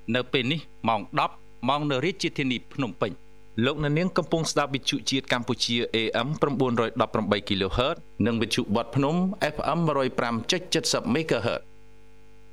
នៅពេលនេះម៉ោង10ម៉ោងនៅរាជធានីភ្នំពេញលោកអ្នកនាងកំពុងស្ដាប់វិទ្យុជាតិកម្ពុជា AM 918 kHz និងវិទ្យុបទភ្នំ FM 105.70 MHz